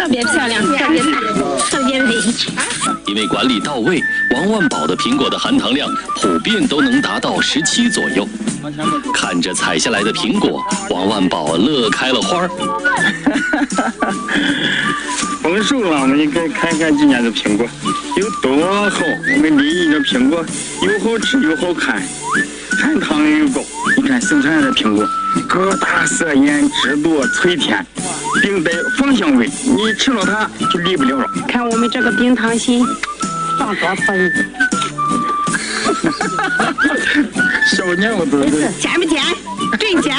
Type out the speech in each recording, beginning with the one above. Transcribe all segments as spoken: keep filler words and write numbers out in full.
特别漂亮，特别大，特别美。 因为管理到位，王万宝的苹果的含糖量普遍都能达到十七左右。看着采下来的苹果，王万宝乐开了花儿。 丰收了，我们应该看看今年的苹果有多好。我们临沂的苹果又好吃又好看，含糖量又高。你看生产的苹果，个大色艳，汁多脆甜，并带芳香味，你吃了它就离不了了。 看我们这个冰糖心，放多分。 小年我都是甜不甜？真甜。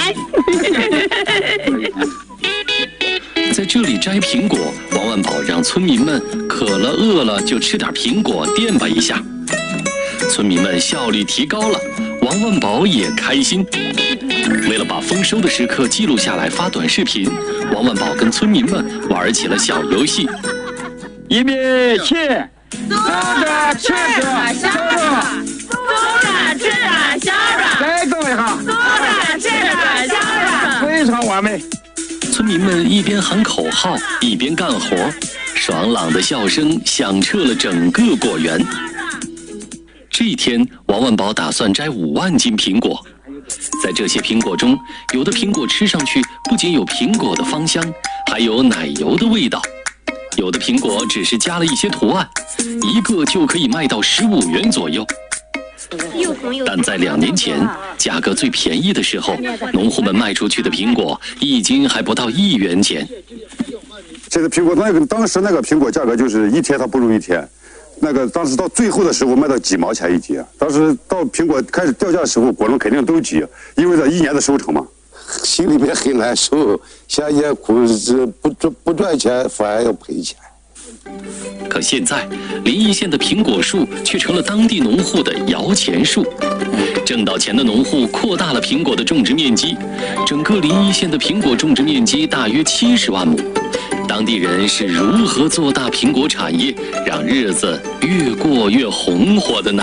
在这里摘苹果，王万宝让村民们渴了饿了就吃点苹果垫吧一下。村民们效率提高了，王万宝也开心。为了把丰收的时刻记录下来发短视频，王万宝跟村民们玩起了小游戏。 预备起，坐着吃着笑着， 坐着吃着笑着， 再走一下， 坐着吃着笑着， 非常完美。 村民们一边喊口号一边干活，爽朗的笑声响彻了整个果园。这一天，王万宝打算摘五万斤苹果。在这些苹果中，有的苹果吃上去不仅有苹果的芳香，还有奶油的味道；有的苹果只是加了一些图案，一个就可以卖到十五元左右。但在两年前，价格最便宜的时候，农户们卖出去的苹果一斤还不到一元钱。 这个苹果那个当时那个苹果价格就是一天它不如一天，那个当时到最后的时候卖到几毛钱一斤，当时到苹果开始掉价的时候，果农肯定都急，因为这一年的收成嘛， 心里面很难受，想也苦，是不赚不赚钱反而要赔钱。 可现在，临沂县的苹果树却成了当地农户的摇钱树。挣到钱的农户扩大了苹果的种植面积，整个临沂县的苹果种植面积大约七十万亩。当地人是如何做大苹果产业，让日子越过越红火的呢？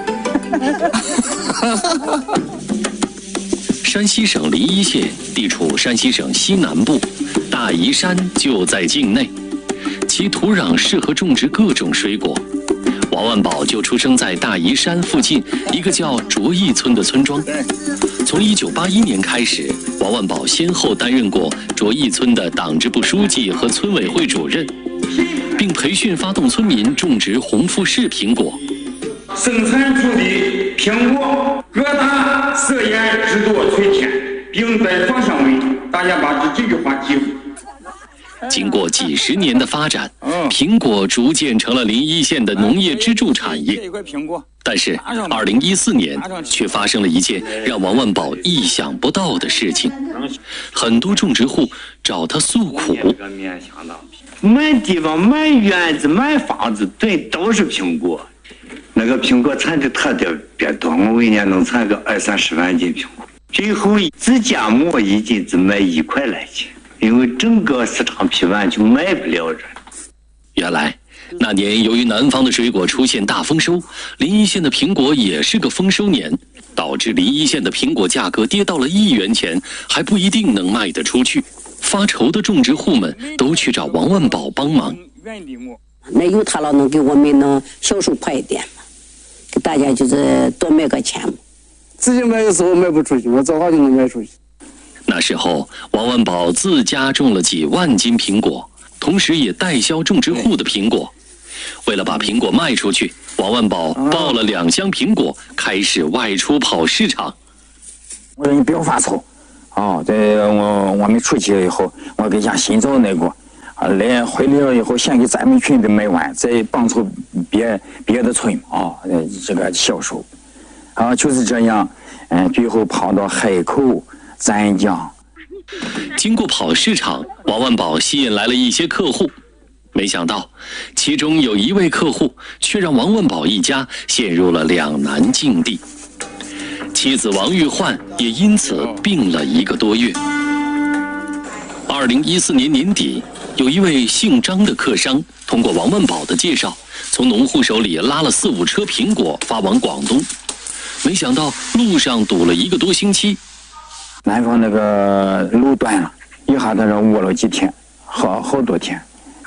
山西省临沂县地处山西省西南部，大宜山就在境内。其土壤适合种植各种水果。王万宝就出生在大宜山附近一个叫卓义村的村庄。从一九八一年开始，王万宝先后担任过卓义村的党支部书记和村委会主任，并培训发动村民种植红富士苹果。 生产出的苹果个大色艳，汁多脆甜，并带芳香味，大家把这这句话记住。 经过几十年的发展，苹果逐渐成了临沂县的农业支柱产业。但是，二零一四年却发生了一件让王万宝意想不到的事情，很多种植户找他诉苦。 满地方、满院子、满房子，对，都是苹果。那个苹果产的特别多，我一年能产个二三十万斤苹果。最后自家磨一斤只卖一块来钱。因为整个市场批完就卖不了这。 原来那年由于南方的水果出现大丰收，临沂县的苹果也是个丰收年，导致临沂县的苹果价格跌到了一元钱，还不一定能卖得出去。发愁的种植户们都去找王万宝帮忙。 那有他了，能给我们能销售快一点嘛？给大家就是多卖个钱嘛。 自己卖的时候卖不出去，我早晚就能卖出去。 那时候，王万宝自家种了几万斤苹果，同时也代销种植户的苹果。为了把苹果卖出去，王万宝抱了两箱苹果，开始外出跑市场。 我说你不要发愁，哦，这我我们出去以后，我给家新找那个，啊，来回来了以后，先给咱们村的卖完，再帮助别别的村啊，呃，这个销售，啊，就是这样，嗯，最后跑到海口。湛江， 经过跑市场，王万宝吸引来了一些客户，没想到其中有一位客户却让王万宝一家陷入了两难境地。妻子王玉焕也因此病了一个多月。二零一四年年底，有一位姓张的客商通过王万宝的介绍，从农户手里拉了四五车苹果发往广东，没想到路上堵了一个多星期。 南方那个路断了，一下子让窝了几天，好好多天，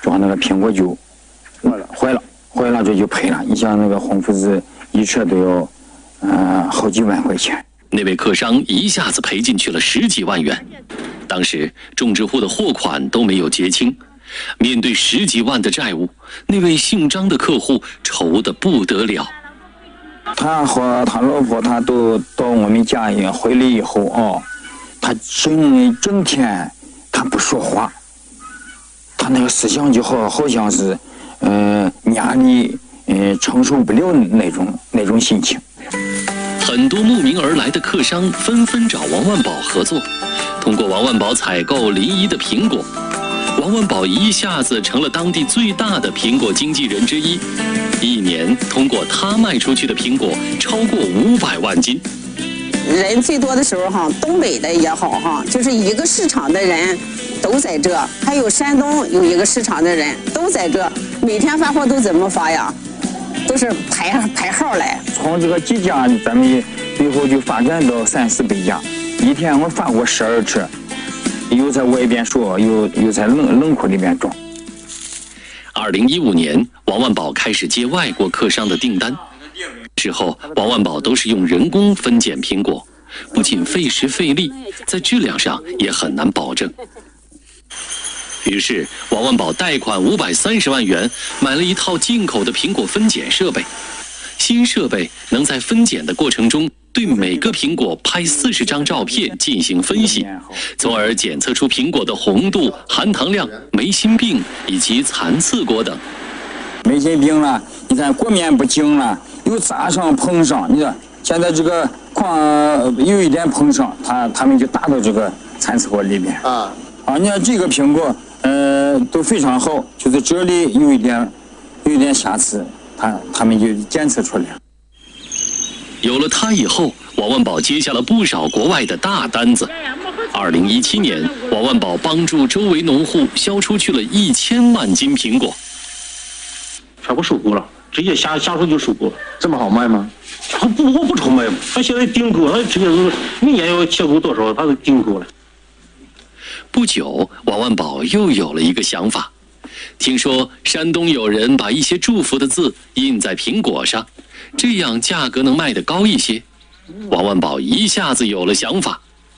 装那个苹果就坏了，坏了，坏了这就赔了。你像那个红福子一车都要，呃，好几万块钱。 那位客商一下子赔进去了十几万元，当时种植户的货款都没有结清，面对十几万的债务，那位姓张的客户愁得不得了。 他和他老婆他都到我们家里回来以后哦，他整整天他不说话，他那个思想就好好像是，呃，压力呃承受不了那种那种心情。 很多慕名而来的客商纷纷找王万宝合作，通过王万宝采购临沂的苹果，王万宝一下子成了当地最大的苹果经纪人之一。一年通过他卖出去的苹果超过五百万斤。 人最多的时候哈，东北的也好哈，就是一个市场的人都在这，还有山东有一个市场的人都在这，每天发货都怎么发呀？都是排排号来。 从这个几家，咱们最后就发展到三四百家，一天我发过十二车，有在外边说，有有在冷冷库里面装。 二零一五年，王万宝开始接外国客商的订单。之后，王万宝都是用人工分拣苹果，不仅费时费力，在质量上也很难保证。于是，王万宝贷款五百三十万元买了一套进口的苹果分拣设备。新设备能在分拣的过程中对每个苹果拍四十张照片进行分析，从而检测出苹果的红度、含糖量、霉心病以及残刺果等。 霉心病了，你看果面不净了，又扎上碰上，你看现在这个况有一点碰上，它它们就打到这个残刺果里面啊啊！你看这个苹果，呃，都非常好，就是这里有一点有一点瑕疵，它它们就检测出来了。 有了它以后，王万宝接下了不少国外的大单子。二零一七年，王万宝帮助周围农户销出去了一千万斤苹果。 全部收购了，直接下下手就收购了。这么好卖吗？他不，我不愁卖嘛。他现在订购，他直接是明年要销售多少，他都订购了。 不久，王万宝又有了一个想法。听说山东有人把一些祝福的字印在苹果上，这样价格能卖得高一些。王万宝一下子有了想法。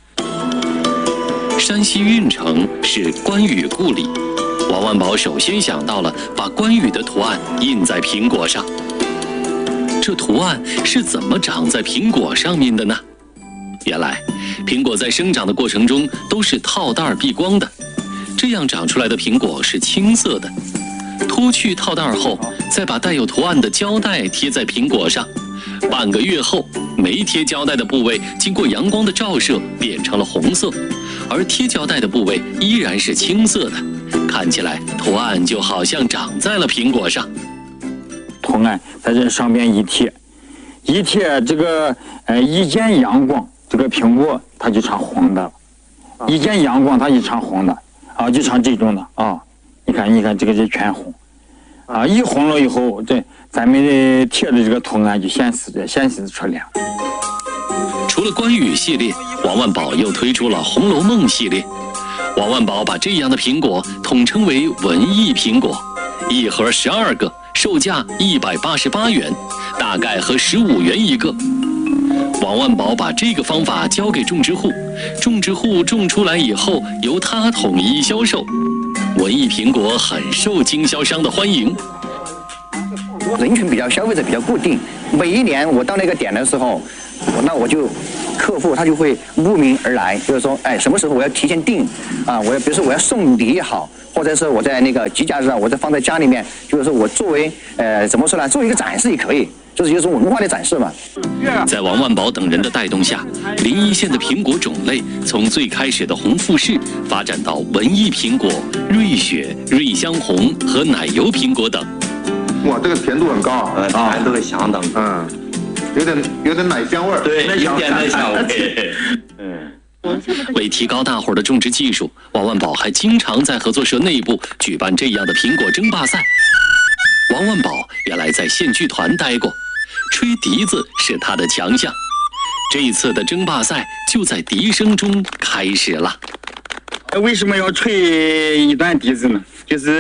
山西运城是关羽故里，王万宝首先想到了把关羽的图案印在苹果上。这图案是怎么长在苹果上面的呢？原来，苹果在生长的过程中都是套袋避光的，这样长出来的苹果是青色的。脱去套袋后，再把带有图案的胶带贴在苹果上。半个月后，没贴胶带的部位经过阳光的照射变成了红色，而贴胶带的部位依然是青色的，看起来图案就好像长在了苹果上。 图案在这上面一贴，一贴这个呃一见阳光，这个苹果它就成红的了，一见阳光它就成红的啊，就成这种的啊。你看，你看这个是全红啊，一红了以后，这咱们的贴的这个图案就显示着显示出来。 除了关羽系列，王万宝又推出了《红楼梦》系列。王万宝把这样的苹果统称为文艺苹果，一盒十二个，售价一百八十八元，大概合十五元一个。王万宝把这个方法交给种植户，种植户种出来以后由他统一销售。文艺苹果很受经销商的欢迎。 人群比较消费者比较固定，每一年我到那个点的时候，那我就客户他就会慕名而来，就是说，哎，什么时候我要提前订啊？我要比如说我要送礼也好，或者是我在那个节假日啊，我再放在家里面，就是说我作为呃怎么说呢，作为一个展示也可以，就是一种文化的展示嘛。 在王万宝等人的带动下，临沂县的苹果种类从最开始的红富士发展到文艺苹果、瑞雪、瑞香红和奶油苹果等。 哇，这个甜度很高， 呃，甜度相当高， 嗯，有点有点奶香味儿， 对，有点奶香味儿。 嗯，为提高大伙儿的种植技术，王万宝还经常在合作社内部举办这样的苹果争霸赛。王万宝原来在县剧团待过，吹笛子是他的强项。这一次的争霸赛就在笛声中开始了。 为什么要吹一段笛子呢？就是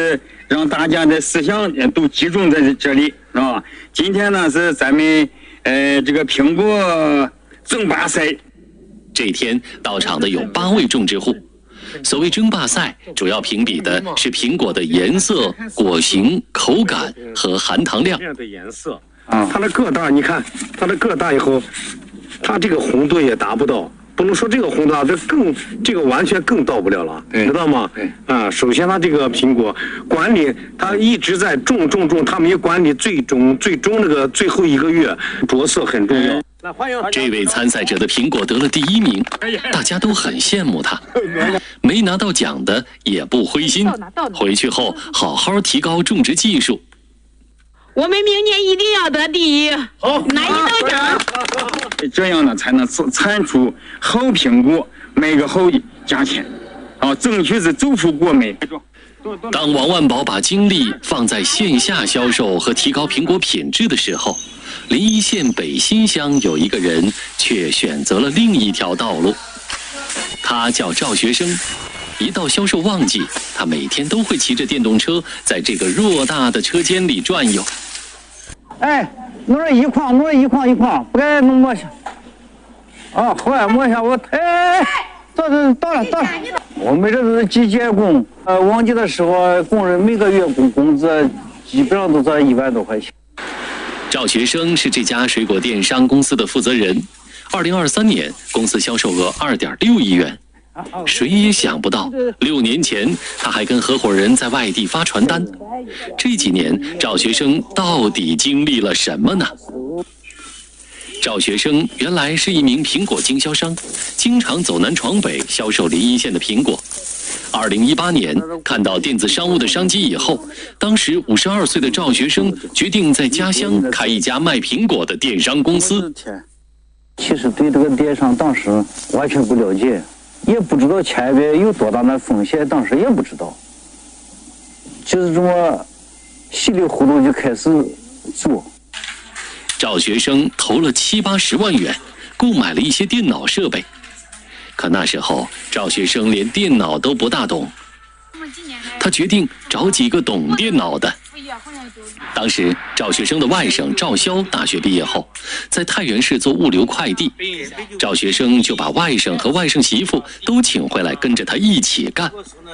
让大家的思想都集中在这里，是吧？今天呢是咱们呃这个苹果争霸赛。 这天到场的有八位种植户。所谓争霸赛，主要评比的是苹果的颜色、果形、口感和含糖量。 这样的颜色啊，它的个大，你看它的个大以后，它这个红度也达不到。不能说这个红度啊，这更这个完全更到不了了，知道吗？啊，首先它这个苹果管理，它一直在种种种，它没有管理最终最终那个最后一个月着色很重要。 这位参赛者的苹果得了第一名，大家都很羡慕他。没拿到奖的也不灰心，回去后好好提高种植技术。 我们明年一定要得第一，好，拿一等奖。 这样呢，才能产出好苹果，卖个好价钱，啊，争取是走出国门。 当王万宝把精力放在线下销售和提高苹果品质的时候，临沂县北新乡有一个人却选择了另一条道路。他叫赵学生，一到销售旺季，他每天都会骑着电动车在这个偌大的车间里转悠。 哎，弄了一筐，弄了一筐一筐，不该弄摸下。啊，后来摸下我，哎，到这到了到了。我们这是机械工，呃，旺季的时候，工人每个月工工资基本上都在一万多块钱。 赵学生是这家水果电商公司的负责人。二零二三年，公司销售额二点六亿元。谁也想不到，六年前他还跟合伙人在外地发传单。这几年，赵学生到底经历了什么呢？赵学生原来是一名苹果经销商，经常走南闯北销售临沂县的苹果。二零一八年看到电子商务的商机以后，当时五十二岁的赵学生决定在家乡开一家卖苹果的电商公司。 其实对这个电商当时完全不了解，也不知道前边有多大的风险，当时也不知道，就是这么稀里糊涂就开始做。 赵学生投了七八十万元，购买了一些电脑设备。可那时候赵学生连电脑都不大懂，他决定找几个懂电脑的。当时赵学生的外甥赵潇大学毕业后，在太原市做物流快递，赵学生就把外甥和外甥媳妇都请回来跟着他一起干。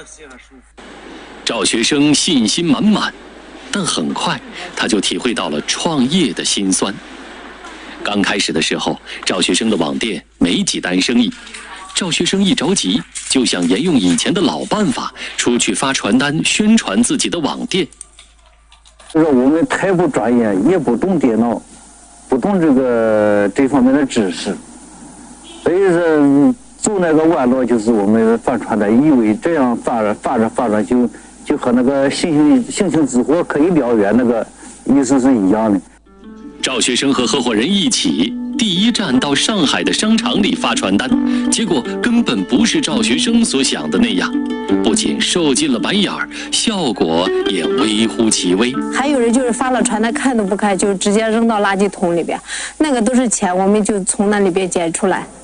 赵学生信心满满，但很快他就体会到了创业的辛酸。刚开始的时候，赵学生的网店没几单生意，赵学生一着急就想沿用以前的老办法，出去发传单宣传自己的网店。 就是我们太不专业，也不懂电脑，不懂这个这方面的知识，所以说走那个弯路，就是我们发传单，以为这样发着发着发着就就和那个星星星星之火可以燎原那个意思是一样的。 赵学生和合伙人一起，第一站到上海的商场里发传单，结果根本不是赵学生所想的那样，不仅受尽了白眼儿，效果也微乎其微。 还有人就是发了传单看都不看，就直接扔到垃圾桶里边，那个都是钱，我们就从那里边捡出来。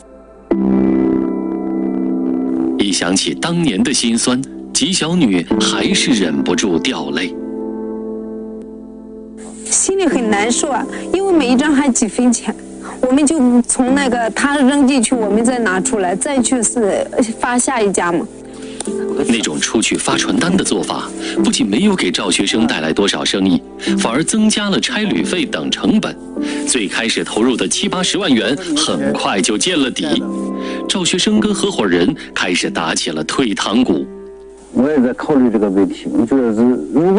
一想起当年的辛酸，吉小女还是忍不住掉泪。 心里很难受啊，因为每一张还几分钱，我们就从那个他扔进去，我们再拿出来，再去是发下一家嘛。 那种出去发传单的做法，不仅没有给赵学生带来多少生意，反而增加了差旅费等成本。最开始投入的七八十万元，很快就见了底。赵学生跟合伙人开始打起了退堂鼓。 我也在考虑这个问题，我觉得是如果